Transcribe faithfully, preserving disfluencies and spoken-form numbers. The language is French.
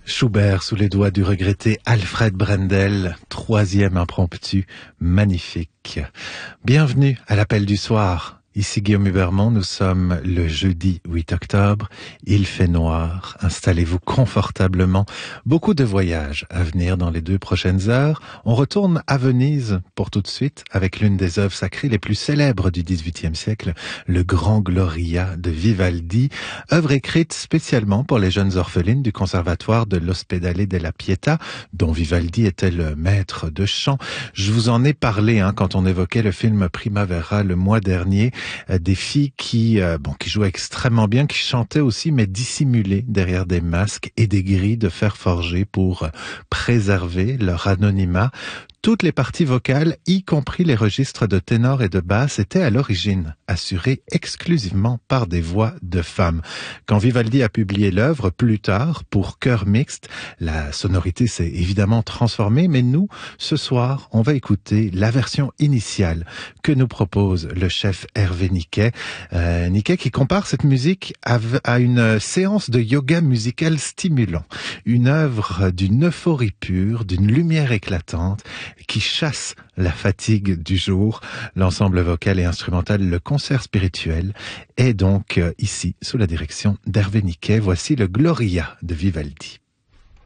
Schubert sous les doigts du regretté Alfred Brendel, troisième impromptu, magnifique. Bienvenue à l'appel du soir. Ici Guillaume Hubermont, nous sommes le jeudi huit octobre, il fait noir, installez-vous confortablement, beaucoup de voyages à venir dans les deux prochaines heures. On retourne à Venise pour tout de suite avec l'une des œuvres sacrées les plus célèbres du dix-huitième siècle, le Grand Gloria de Vivaldi, œuvre écrite spécialement pour les jeunes orphelines du conservatoire de l'Ospedale della Pietà, dont Vivaldi était le maître de chant. Je vous en ai parlé hein, quand on évoquait le film Primavera le mois dernier, des filles qui, euh, bon, qui jouaient extrêmement bien, qui chantaient aussi, mais dissimulées derrière des masques et des grilles de fer forgé pour préserver leur anonymat. Toutes les parties vocales, y compris les registres de ténor et de basse, étaient à l'origine assurées exclusivement par des voix de femmes. Quand Vivaldi a publié l'œuvre plus tard pour chœur mixte, la sonorité s'est évidemment transformée, mais nous, ce soir, on va écouter la version initiale que nous propose le chef Hervé Niquet. Euh, Niquet qui compare cette musique à, à une séance de yoga musical stimulant, une œuvre d'une euphorie pure, d'une lumière éclatante, qui chasse la fatigue du jour. L'ensemble vocal et instrumental, le concert spirituel, est donc ici sous la direction d'Hervé Niquet. Voici le Gloria de Vivaldi.